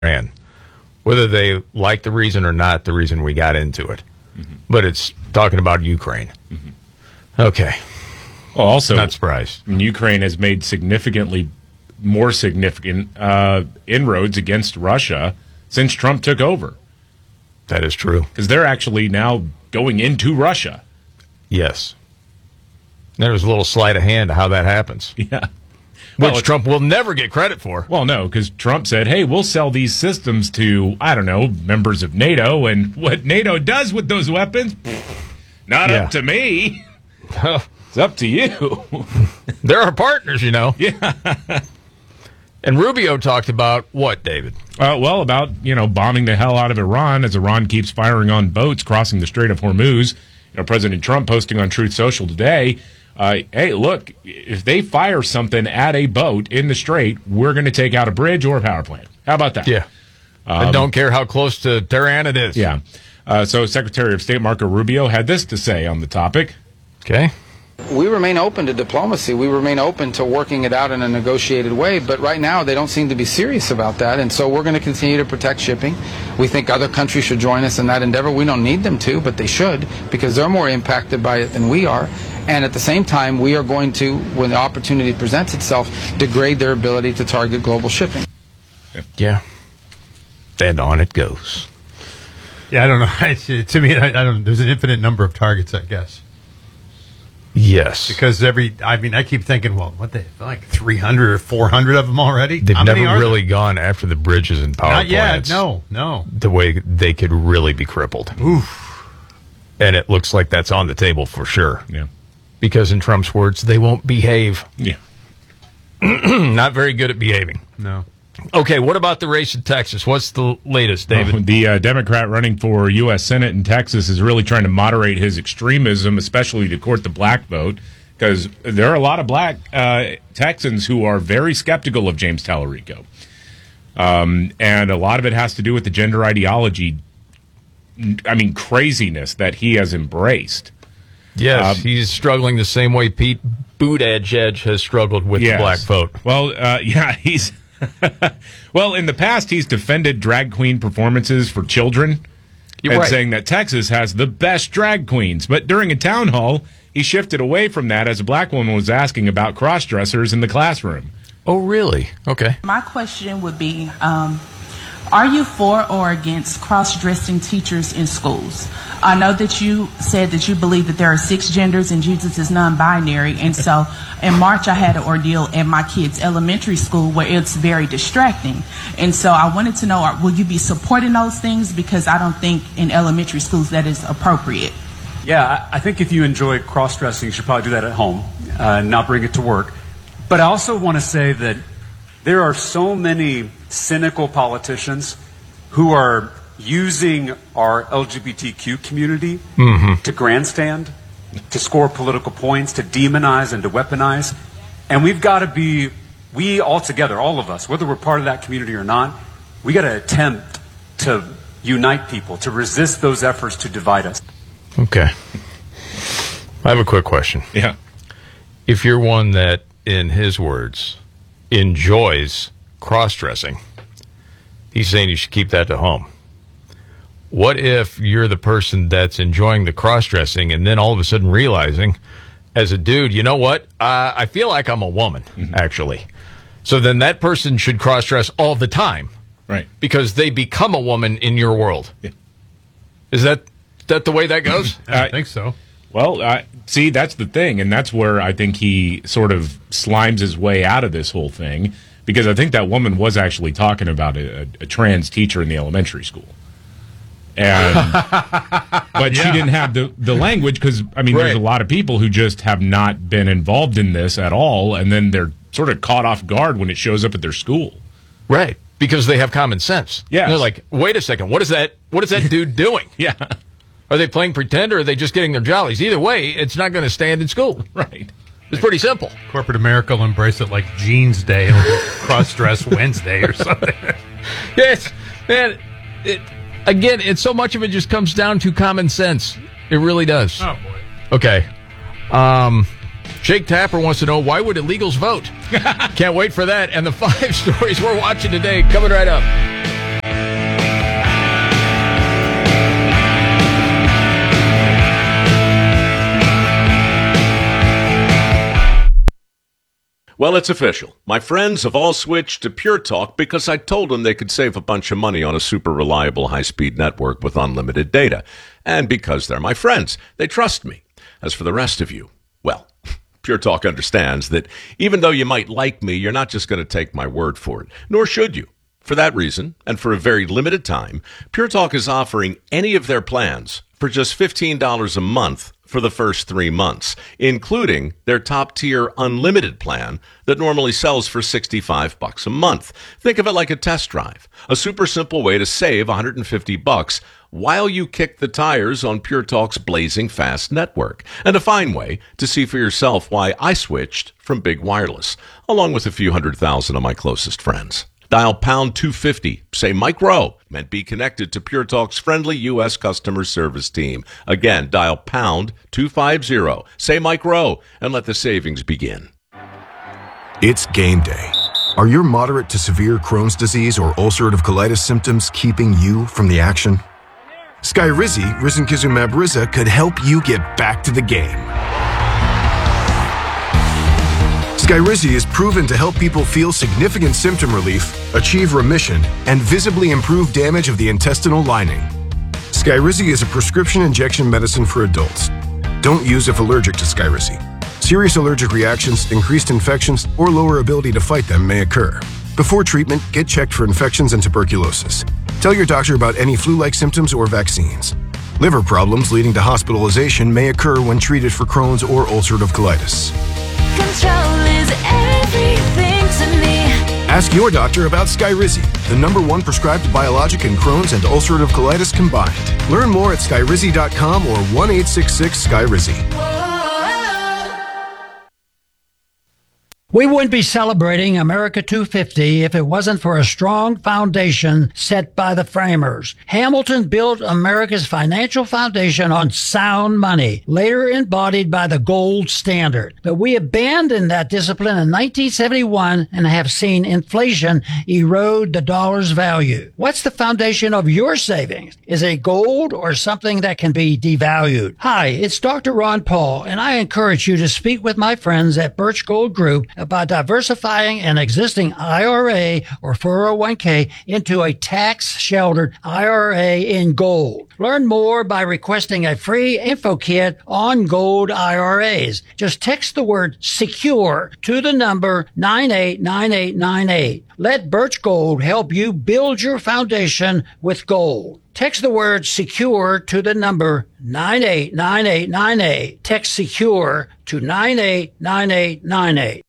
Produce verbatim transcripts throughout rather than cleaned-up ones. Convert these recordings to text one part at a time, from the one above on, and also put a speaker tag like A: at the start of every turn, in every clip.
A: Iran, whether they like the reason or not, the reason we got into it. Mm-hmm. But it's talking about Ukraine. Mm-hmm. Okay.
B: Well, also,
A: not surprised.
B: Ukraine has made significantly more significant uh, inroads against Russia since Trump took over.
A: That is true.
B: Because they're actually now going into Russia.
A: Yes. There's a little sleight of hand to how that happens.
B: Yeah.
A: Which
B: well,
A: Trump will never get credit for.
B: Well, no, because Trump said, hey, we'll sell these systems to, I don't know, members of NATO, and what NATO does with those weapons, not
A: yeah.
B: up to me. It's up to you.
A: They're our partners, you know.
B: Yeah.
A: And Rubio talked about what, David?
B: Uh, well, about, you know, bombing the hell out of Iran as Iran keeps firing on boats crossing the Strait of Hormuz. You know, President Trump posting on Truth Social today, uh, hey, look, if they fire something at a boat in the strait, we're going to take out a bridge or a power plant. How about that?
A: Yeah. Um, I don't care how close to Tehran it is.
B: Yeah. Uh, so Secretary of State Marco Rubio had this to say on the topic.
A: Okay.
C: We remain open to diplomacy. We remain open to working it out in a negotiated way. But right now, they don't seem to be serious about that. And so we're going to continue to protect shipping. We think other countries should join us in that endeavor. We don't need them to, but they should, because they're more impacted by it than we are. And at the same time, we are going to, when the opportunity presents itself, degrade their ability to target global shipping.
A: Yeah. And on it goes.
D: Yeah, I don't know. It's, to me, I, I don't. There's an infinite number of targets, I guess.
A: Yes.
D: Because every, I mean, I keep thinking, well, what they, like three hundred or four hundred of them already?
A: They've
D: How
A: never really
D: there?
A: gone after the bridges and power
D: Not
A: plants.
D: yet, no, no.
A: The way they could really be crippled.
D: Oof.
A: And it looks like that's on the table for sure.
B: Yeah.
A: Because in Trump's words, they won't behave.
B: Yeah.
A: Not very good at behaving.
D: No.
A: Okay, what about the race in Texas? What's the latest, David?
B: Well, the uh, Democrat running for U S Senate in Texas is really trying to moderate his extremism, especially to court the black vote, because there are a lot of black uh, Texans who are very skeptical of James Tallarico. Um, and a lot of it has to do with the gender ideology, I mean, craziness that he has embraced.
A: Yes,
B: um,
A: he's struggling the same way Pete Buttigieg has struggled with
B: yes.
A: the black vote.
B: Well, uh, yeah, he's... well, in the past, he's defended drag queen performances for children
A: You're
B: and
A: right.
B: saying that Texas has the best drag queens. But during a town hall, he shifted away from that as a black woman was asking about cross-dressers in the classroom.
A: Oh, really? Okay.
E: My question would be, um, are you for or against cross-dressing teachers in schools? I know that you said that you believe that there are six genders and Jesus is non-binary. And so in March, I had an ordeal at my kids' elementary school where it's very distracting. And so I wanted to know, will you be supporting those things? Because I don't think in elementary schools that is appropriate.
F: Yeah, I think if you enjoy cross-dressing, you should probably do that at home uh, and not bring it to work. But I also want to say that there are so many cynical politicians who are using our L G B T Q community mm-hmm. to grandstand, to score political points, to demonize and to weaponize. And we've got to be, we all together, all of us, whether we're part of that community or not, we got to attempt to unite people, to resist those efforts to divide us.
A: Okay. I have a quick question.
B: Yeah.
A: If you're one that, in his words, enjoys cross-dressing, he's saying you should keep that to home. What if you're the person that's enjoying the cross-dressing and then all of a sudden realizing, as a dude, you know what? Uh, I feel like I'm a woman, mm-hmm. actually. So then that person should cross-dress all the time.
B: Right.
A: Because they become a woman in your world.
B: Yeah.
A: Is that that the way that goes?
D: I think so.
B: Well, uh, see, that's the thing, and that's where I think he sort of slimes his way out of this whole thing, because I think that woman was actually talking about a, a trans teacher in the elementary school. And but yeah. she didn't have the, the language because, I mean, right. there's a lot of people who just have not been involved in this at all, and then they're sort of caught off guard when it shows up at their school.
A: Right, because they have common sense.
B: Yeah,
A: they're like, wait a second, what is that? What is that dude doing?
B: Yeah.
A: Are they playing pretend or are they just getting their jollies? Either way, it's not going to stand in school.
B: Right.
A: It's pretty simple.
D: Corporate America will embrace it like Jeans Day or Cross-Dress Wednesday or something.
A: Yes. Man, it, again, it's so much of it just comes down to common sense. It really does.
D: Oh, boy.
A: Okay. Um, Jake Tapper wants to know, why would illegals vote? Can't wait for that. And the five stories we're watching today coming right up.
G: Well, it's official. My friends have all switched to Pure Talk because I told them they could save a bunch of money on a super reliable high-speed network with unlimited data. And because they're my friends, they trust me. As for the rest of you, well, Pure Talk understands that even though you might like me, you're not just going to take my word for it, nor should you. For that reason, and for a very limited time, Pure Talk is offering any of their plans for just fifteen dollars a month for the first three months, including their top-tier unlimited plan that normally sells for sixty-five bucks a month. Think of it like a test drive, a super simple way to save one hundred fifty bucks while you kick the tires on Pure Talk's blazing fast network, and a fine way to see for yourself why I switched from Big Wireless, along with a few hundred thousand of my closest friends. Dial pound two fifty, say Mike Rowe, and be connected to Pure Talk's friendly U S customer service team. Again, dial pound two fifty, say Mike Rowe, and let the savings begin.
H: It's game day. Are your moderate to severe Crohn's disease or ulcerative colitis symptoms keeping you from the action? Skyrizi, risankizumab Riza, could help you get back to the game. Skyrizi is proven to help people feel significant symptom relief, achieve remission, and visibly improve damage of the intestinal lining. Skyrizi is a prescription injection medicine for adults. Don't use if allergic to Skyrizi. Serious allergic reactions, increased infections, or lower ability to fight them may occur. Before treatment, get checked for infections and tuberculosis. Tell your doctor about any flu-like symptoms or vaccines. Liver problems leading to hospitalization may occur when treated for Crohn's or ulcerative colitis.
I: Control is everything to me.
H: Ask your doctor about Skyrizi, the number one prescribed biologic in Crohn's and ulcerative colitis combined. Learn more at skyrizi dot com or one eight six six Skyrizi.
J: We wouldn't be celebrating America two fifty if it wasn't for a strong foundation set by the framers. Hamilton built America's financial foundation on sound money, later embodied by the gold standard. But we abandoned that discipline in nineteen seventy-one and have seen inflation erode the dollar's value. What's the foundation of your savings? Is it gold or something that can be devalued? Hi, it's Doctor Ron Paul, and I encourage you to speak with my friends at Birch Gold Group about diversifying an existing I R A or four oh one k into a tax-sheltered I R A in gold. Learn more by requesting a free info kit on gold I R As. Just text the word SECURE to the number nine eight nine eight nine eight. Let Birch Gold help you build your foundation with gold. Text the word SECURE to the number nine eight nine eight nine eight. Text SECURE to nine eight nine eight nine eight.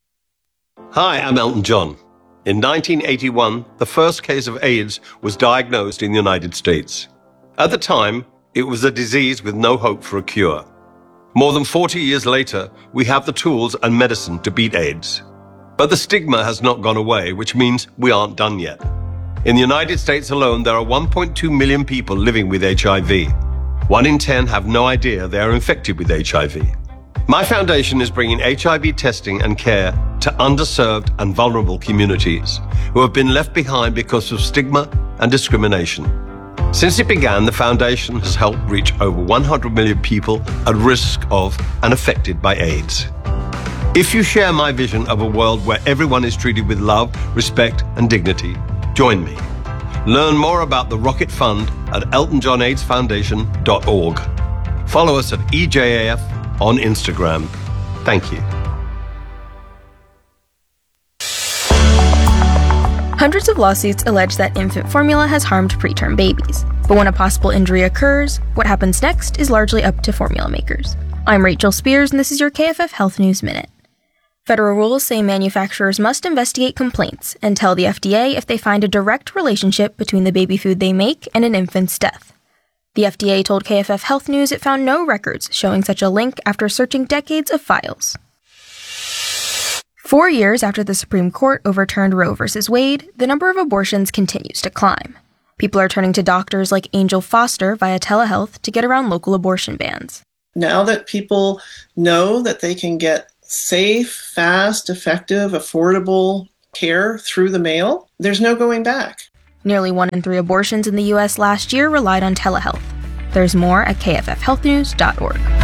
K: Hi, I'm Elton John. In nineteen eighty-one, the first case of AIDS was diagnosed in the United States. At the time, it was a disease with no hope for a cure. More than forty years later, we have the tools and medicine to beat AIDS. But the stigma has not gone away, which means we aren't done yet. In the United States alone, there are one point two million people living with H I V. One in ten have no idea they are infected with H I V. My foundation is bringing H I V testing and care to underserved and vulnerable communities who have been left behind because of stigma and discrimination. Since it began, the foundation has helped reach over one hundred million people at risk of and affected by AIDS. If you share my vision of a world where everyone is treated with love, respect, and dignity, join me. Learn more about the Rocket Fund at elton john aids foundation dot org. Follow us at E J A F on Instagram. Thank you.
L: Hundreds of lawsuits allege that infant formula has harmed preterm babies. But when a possible injury occurs, what happens next is largely up to formula makers. I'm Rachel Spears, and this is your K F F Health News Minute. Federal rules say manufacturers must investigate complaints and tell the F D A if they find a direct relationship between the baby food they make and an infant's death. The F D A told K F F Health News it found no records showing such a link after searching decades of files. Four years after the Supreme Court overturned Roe v. Wade, the number of abortions continues to climb. People are turning to doctors like Angel Foster via telehealth to get around local abortion bans.
M: Now that people know that they can get safe, fast, effective, affordable care through the mail, there's no going back.
L: Nearly one in three abortions in the U S last year relied on telehealth. There's more at K F F health news dot org.